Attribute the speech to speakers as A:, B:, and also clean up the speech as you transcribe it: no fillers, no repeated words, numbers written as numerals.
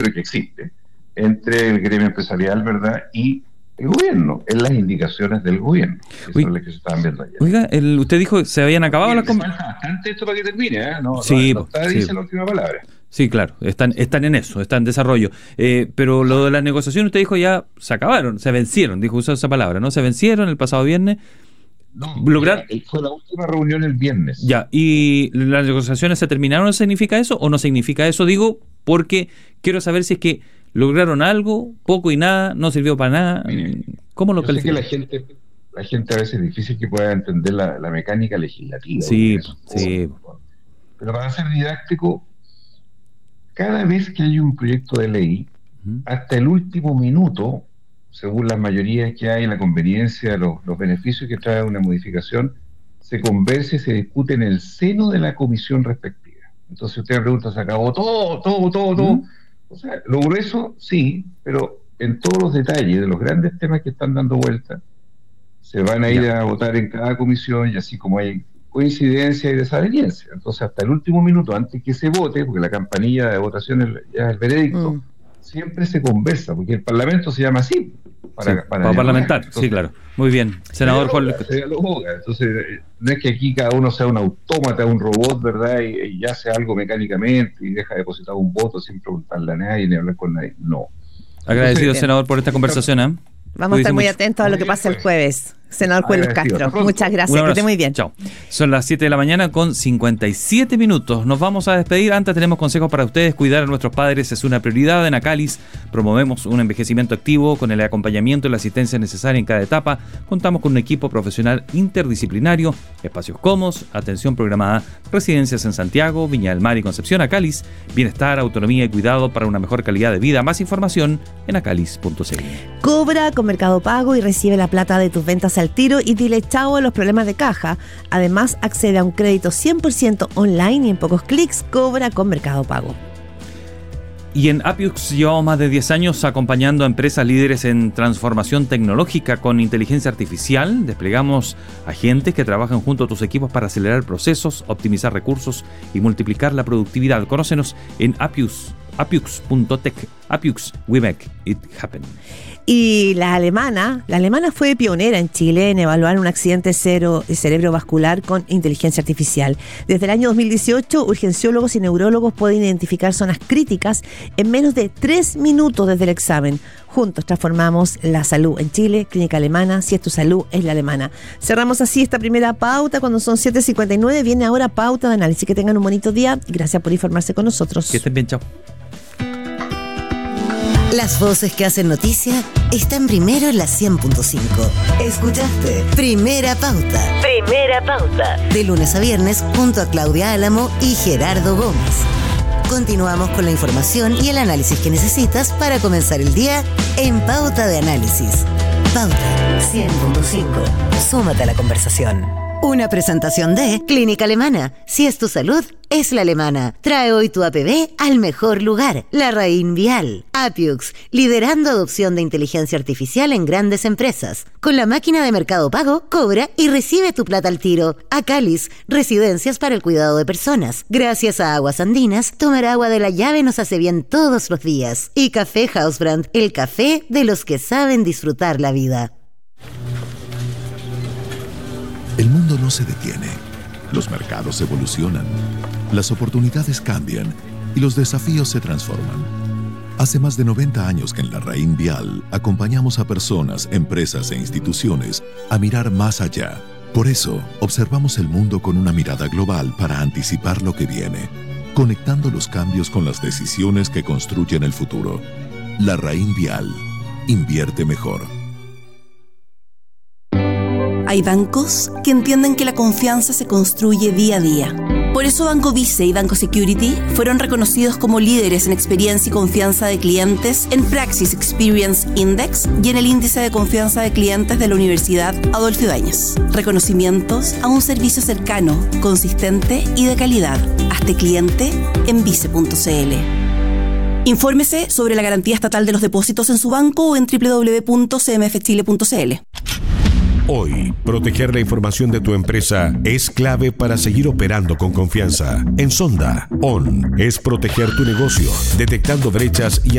A: que existe, entre el gremio empresarial, ¿verdad?, y el gobierno, en las indicaciones del gobierno. Eso es lo que se estaban viendo ayer.
B: Oiga, usted dijo que se habían acabado las
A: falta bastante esto para que termine, ¿eh? No
B: sí,
A: dice la última palabra.
B: Sí, claro, están en eso, están en desarrollo. Pero lo de las negociaciones, usted dijo ya se acabaron, se vencieron, dijo, usó esa palabra, ¿no? Se vencieron el pasado viernes.
A: No, fue la última reunión el viernes.
B: Ya, ¿y las negociaciones se terminaron? ¿Significa eso o no significa eso? Digo, porque quiero saber si es que lograron algo, poco y nada, no sirvió para nada.
A: Mire,
B: ¿Cómo lo califica?
A: Sé que la gente a veces es difícil que pueda entender la mecánica legislativa.
B: Sí, sí.
A: Pero para ser didáctico, cada vez que hay un proyecto de ley, hasta el último minuto, según las mayorías que hay, la conveniencia, los beneficios que trae una modificación, se conversa y se discute en el seno de la comisión respectiva. Entonces usted me pregunta, ¿se acabó todo? O sea, lo grueso, sí, pero en todos los detalles de los grandes temas que están dando vuelta, se van a ir a votar en cada comisión, y así como hay coincidencia y desaveniencia. Entonces, hasta el último minuto, antes que se vote, porque la campanilla de votación ya es el veredicto, siempre se conversa, porque el Parlamento se llama así.
B: Para parlamentar, entonces, sí, claro. Muy bien, senador Juan.
A: Entonces, no es que aquí cada uno sea un autómata, un robot, ¿verdad? Y hace algo mecánicamente y deja depositado un voto sin preguntarle a nadie ni hablar con nadie. No.
B: Agradecido, senador, por esta conversación, ¿eh?
C: Vamos a estar muy atentos a lo que pasa el jueves. Senador Juan Luis Castro, muchas gracias, que esté muy bien.
B: Chao. Son las 7 de la mañana con 57 minutos. Nos vamos a despedir. Antes tenemos consejos para ustedes. Cuidar a nuestros padres es una prioridad. En Acalis promovemos un envejecimiento activo con el acompañamiento y la asistencia necesaria en cada etapa. Contamos con un equipo profesional interdisciplinario, espacios cómodos, atención programada, residencias en Santiago, Viña del Mar y Concepción. Acalis, bienestar, autonomía y cuidado para una mejor calidad de vida. Más información en acalis.cl.
C: Cobra con Mercado Pago y recibe la plata de tus ventas al tiro y dile chao a los problemas de caja. Además, accede a un crédito 100% online y en pocos clics. Cobra con Mercado Pago.
B: Y en Apiux llevamos más de 10 años acompañando a empresas líderes en transformación tecnológica con inteligencia artificial. Desplegamos agentes que trabajan junto a tus equipos para acelerar procesos, optimizar recursos y multiplicar la productividad. Conócenos en Apiux.tech. Apiux, we make it happen.
C: Y la alemana fue pionera en Chile en evaluar un accidente cerebrovascular con inteligencia artificial. Desde el año 2018, urgenciólogos y neurólogos pueden identificar zonas críticas en menos de 3 minutos desde el examen. Juntos transformamos la salud en Chile. Clínica Alemana, si es tu salud, es la alemana. Cerramos así esta primera pauta cuando son 7:59. Viene ahora pauta de análisis. Que tengan un bonito día. Gracias por informarse con nosotros.
B: Que estén bien, chao.
D: Las voces que hacen noticia están primero en la 100.5. Escuchaste Primera Pauta. Primera Pauta. De lunes a viernes junto a Claudia Álamo y Gerardo Gómez. Continuamos con la información y el análisis que necesitas para comenzar el día en Pauta de Análisis. Pauta 100.5. Súmate a la conversación. Una presentación de Clínica Alemana. Si es tu salud, es la alemana. Trae hoy tu APB al mejor lugar, la Raín Vial. Apiux, liderando adopción de inteligencia artificial en grandes empresas. Con la máquina de Mercado Pago, cobra y recibe tu plata al tiro. Acalis, residencias para el cuidado de personas. Gracias a Aguas Andinas, tomar agua de la llave nos hace bien todos los días. Y Café Hausbrand, el café de los que saben disfrutar la vida.
E: El mundo no se detiene, los mercados evolucionan, las oportunidades cambian y los desafíos se transforman. Hace más de 90 años que en la Raín Vial acompañamos a personas, empresas e instituciones a mirar más allá. Por eso, observamos el mundo con una mirada global para anticipar lo que viene, conectando los cambios con las decisiones que construyen el futuro. La Raín Vial. Invierte mejor.
F: Hay bancos que entienden que la confianza se construye día a día. Por eso Banco Vice y Banco Security fueron reconocidos como líderes en experiencia y confianza de clientes en Praxis Experience Index y en el índice de confianza de clientes de la Universidad Adolfo Ibáñez. Reconocimientos a un servicio cercano, consistente y de calidad. Hazte cliente en vice.cl. Infórmese sobre la garantía estatal de los depósitos en su banco o en www.cmfchile.cl.
G: Hoy, proteger la información de tu empresa es clave para seguir operando con confianza. En Sonda, ON es proteger tu negocio, detectando brechas y